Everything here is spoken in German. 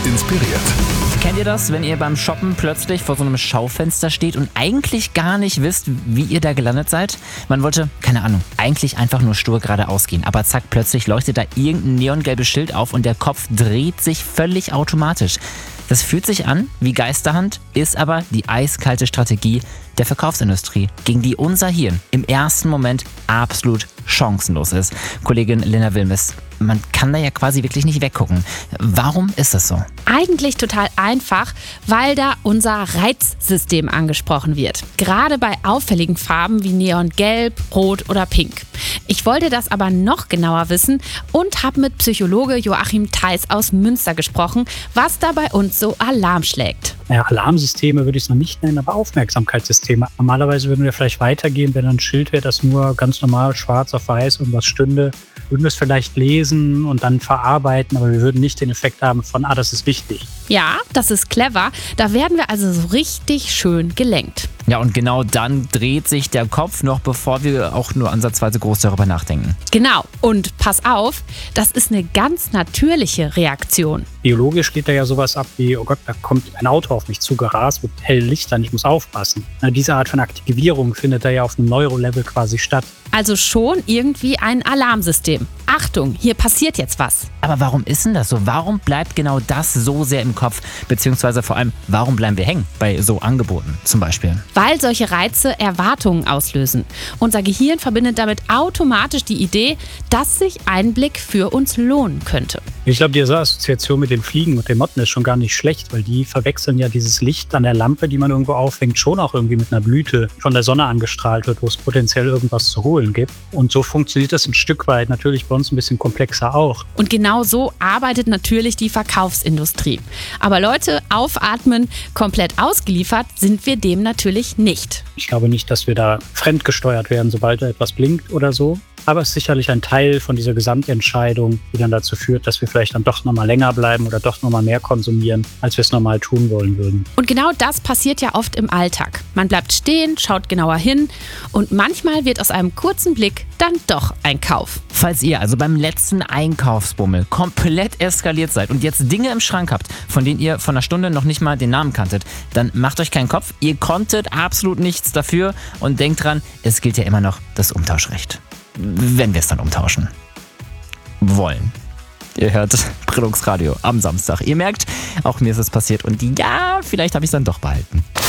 inspiriert. Kennt ihr das, wenn ihr beim Shoppen plötzlich vor so einem Schaufenster steht und eigentlich gar nicht wisst, wie ihr da gelandet seid? Man wollte, keine Ahnung, eigentlich einfach nur stur geradeaus gehen, aber zack, plötzlich leuchtet da irgendein neongelbes Schild auf und der Kopf dreht sich völlig automatisch. Das fühlt sich an wie Geisterhand, ist aber die eiskalte Strategie der Verkaufsindustrie, gegen die unser Hirn im ersten Moment absolut chancenlos ist. Kollegin Lena Wilmes, man kann da ja quasi wirklich nicht weggucken. Warum ist das so? Eigentlich total einfach, weil da unser Reizsystem angesprochen wird. Gerade bei auffälligen Farben wie Neongelb, Rot oder Pink. Ich wollte das aber noch genauer wissen und habe mit Psychologe Joachim Theis aus Münster gesprochen, was da bei uns so Alarm schlägt. Ja, Alarmsysteme würde ich es noch nicht nennen, aber Aufmerksamkeitssysteme. Normalerweise würden wir vielleicht weitergehen, wenn ein Schild wäre, das nur ganz normal schwarz auf weiß irgendwas stünde. Würden wir es vielleicht lesen und dann verarbeiten, aber wir würden nicht den Effekt haben von, das ist wichtig. Ja, das ist clever. Da werden wir also so richtig schön gelenkt. Ja, und genau dann dreht sich der Kopf, noch bevor wir auch nur ansatzweise groß darüber nachdenken. Genau. Und pass auf, das ist eine ganz natürliche Reaktion. Biologisch geht da ja sowas ab wie, oh Gott, da kommt ein Auto auf mich zugerast mit hellen Lichtern, ich muss aufpassen. Diese Art von Aktivierung findet da ja auf einem Neurolevel quasi statt. Also schon irgendwie ein Alarmsystem. Achtung, hier passiert jetzt was. Aber warum ist denn das so? Warum bleibt genau das so sehr im Kopf? Beziehungsweise vor allem, warum bleiben wir hängen bei so Angeboten zum Beispiel? Weil solche Reize Erwartungen auslösen. Unser Gehirn verbindet damit automatisch die Idee, dass sich ein Blick für uns lohnen könnte. Ich glaube, diese Assoziation mit den Fliegen und den Motten ist schon gar nicht schlecht, weil die verwechseln ja dieses Licht an der Lampe, die man irgendwo aufhängt, schon auch irgendwie mit einer Blüte von der Sonne angestrahlt wird, wo es potenziell irgendwas zu holen gibt. Und so funktioniert das ein Stück weit natürlich bei uns ein bisschen komplexer auch. Und genau so arbeitet natürlich die Verkaufsindustrie. Aber Leute, aufatmen, komplett ausgeliefert sind wir dem natürlich nicht. Ich glaube nicht, dass wir da fremdgesteuert werden, sobald da etwas blinkt oder so. Aber es ist sicherlich ein Teil von dieser Gesamtentscheidung, die dann dazu führt, dass wir vielleicht dann doch nochmal länger bleiben oder doch nochmal mehr konsumieren, als wir es normal tun wollen würden. Und genau das passiert ja oft im Alltag. Man bleibt stehen, schaut genauer hin und manchmal wird aus einem kurzen Blick dann doch ein Kauf. Falls ihr also beim letzten Einkaufsbummel komplett eskaliert seid und jetzt Dinge im Schrank habt, von denen ihr vor einer Stunde noch nicht mal den Namen kanntet, dann macht euch keinen Kopf. Ihr konntet absolut nichts dafür und denkt dran, es gilt ja immer noch das Umtauschrecht. Wenn wir es dann umtauschen wollen. Ihr hört Bildungsradio am Samstag. Ihr merkt, auch mir ist es passiert und ja, vielleicht habe ich es dann doch behalten.